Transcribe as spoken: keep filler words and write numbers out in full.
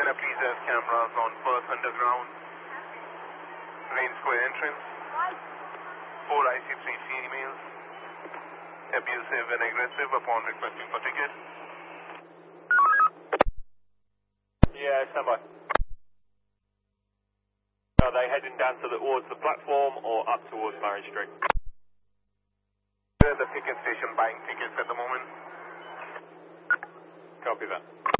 Can I please have cameras on Perth Underground, Rain Square entrance, four I C three females, abusive and aggressive upon requesting for ticket. Yeah, stand by. Are they heading down to the, towards the platform or up towards Murray Street? We're at the ticket station buying tickets at the moment. Copy that.